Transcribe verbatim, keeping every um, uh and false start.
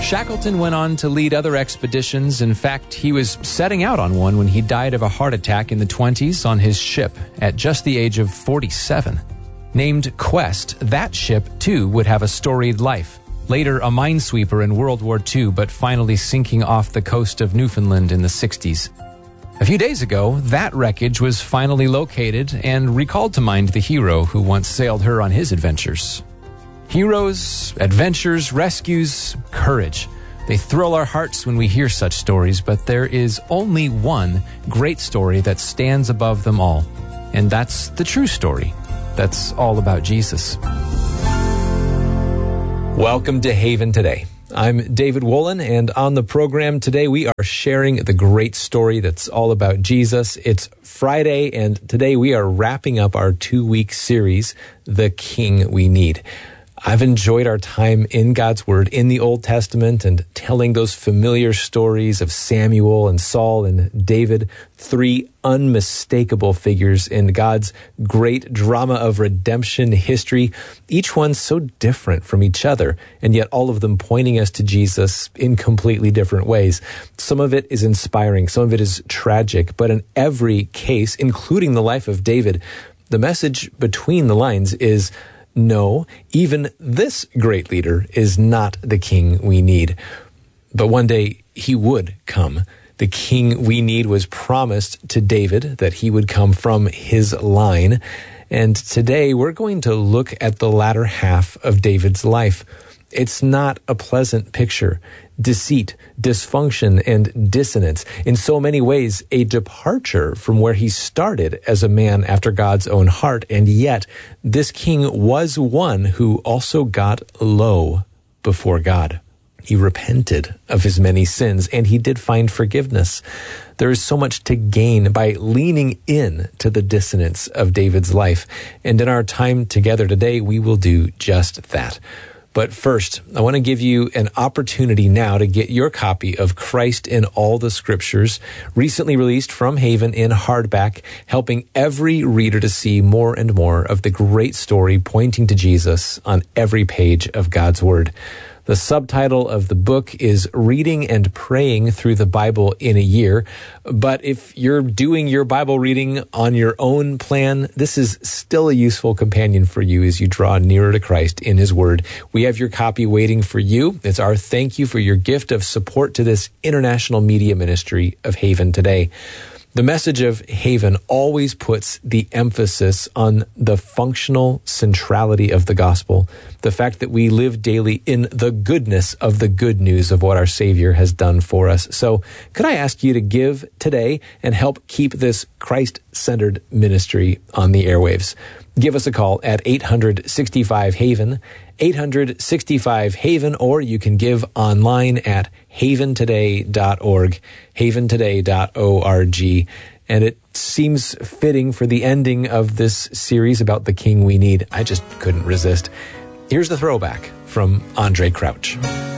Shackleton went on to lead other expeditions. In fact, he was setting out on one when he died of a heart attack in the twenties on his ship at just the age of forty-seven. Named Quest, that ship, too, would have a storied life. Later, a minesweeper in World War Two, but finally sinking off the coast of Newfoundland in the sixties. A few days ago, that wreckage was finally located and recalled to mind the hero who once sailed her on his adventures. Heroes, adventures, rescues, courage. They thrill our hearts when we hear such stories, but there is only one great story that stands above them all. And that's the true story. That's all about Jesus. Welcome to Haven Today. I'm David Wolin, and on the program today, we are sharing the great story that's all about Jesus. It's Friday, and today we are wrapping up our two-week series, The King We Need. I've enjoyed our time in God's Word in the Old Testament and telling those familiar stories of Samuel and Saul and David, three unmistakable figures in God's great drama of redemption history, each one so different from each other, and yet all of them pointing us to Jesus in completely different ways. Some of it is inspiring, some of it is tragic, but in every case, including the life of David, the message between the lines is, no, even this great leader is not the king we need. But one day he would come. The king we need was promised to David that he would come from his line. And today we're going to look at the latter half of David's life. It's not a pleasant picture. Deceit, dysfunction, and dissonance. In so many ways, a departure from where he started as a man after God's own heart. And yet, this king was one who also got low before God. He repented of his many sins, and he did find forgiveness. There is so much to gain by leaning in to the dissonance of David's life. And in our time together today, we will do just that. But first, I want to give you an opportunity now to get your copy of Christ in All the Scriptures, recently released from Haven in hardback, helping every reader to see more and more of the great story pointing to Jesus on every page of God's Word. The subtitle of the book is Reading and Praying Through the Bible in a Year. But if you're doing your Bible reading on your own plan, this is still a useful companion for you as you draw nearer to Christ in His Word. We have your copy waiting for you. It's our thank you for your gift of support to this international media ministry of Haven Today. The message of Haven always puts the emphasis on the functional centrality of the gospel, the fact that we live daily in the goodness of the good news of what our Savior has done for us. So could I ask you to give today and help keep this Christ-centered ministry on the airwaves? Give us a call at eight hundred sixty-five Haven, eight hundred sixty-five Haven, or you can give online at haven today dot org, haven today dot org. And it seems fitting for the ending of this series about the King we need. I just couldn't resist. Here's the throwback from Andre Crouch.